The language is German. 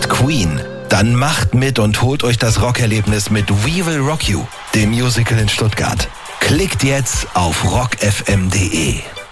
liebt Queen? Dann macht mit und holt euch das Rockerlebnis mit We Will Rock You, dem Musical in Stuttgart. Klickt jetzt auf rockfm.de.